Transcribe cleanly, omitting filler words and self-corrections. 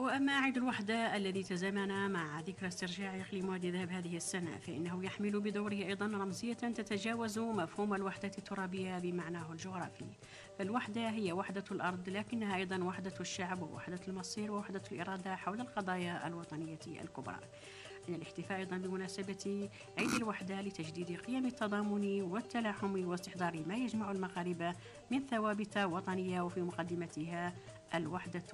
وأما عيد الوحدة الذي تزامن مع ذكرى استرجاع إقليم وادي ذهب هذه السنة، فإنه يحمل بدوره أيضا رمزية تتجاوز مفهوم الوحدة الترابية بمعناه الجغرافي. فالوحدة هي وحدة الأرض، لكنها أيضا وحدة الشعب ووحدة المصير ووحدة الإرادة حول القضايا الوطنية الكبرى. الاحتفاء أيضا بمناسبة عيد الوحدة لتجديد قيم التضامن والتلاحم واستحضار ما يجمع المغاربة من ثوابت وطنية، وفي مقدمتها الوحدة